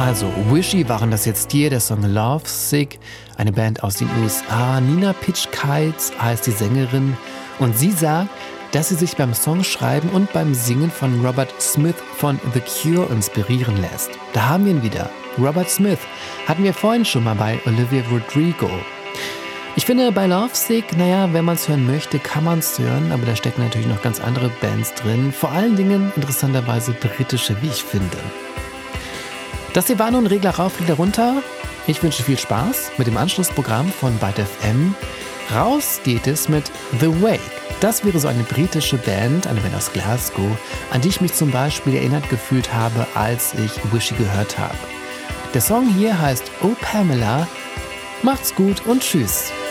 Also, Wishy waren das jetzt hier, der Song Lovesick, eine Band aus den USA. Nina Pitch-Kites heißt die Sängerin und sie sagt, dass sie sich beim Songschreiben und beim Singen von Robert Smith von The Cure inspirieren lässt. Da haben wir ihn wieder. Robert Smith hatten wir vorhin schon mal bei Olivia Rodrigo. Ich finde, bei Lovesick, wenn man es hören möchte, kann man es hören, aber da stecken natürlich noch ganz andere Bands drin. Vor allen Dingen interessanterweise britische, wie ich finde. Das hier war nun Regler rauf, Regler runter. Ich wünsche viel Spaß mit dem Anschlussprogramm von Byte FM. Raus geht es mit The Wake. Das wäre so eine britische Band, eine Band aus Glasgow, an die ich mich zum Beispiel erinnert gefühlt habe, als ich Wishy gehört habe. Der Song hier heißt Oh Pamela. Macht's gut und tschüss.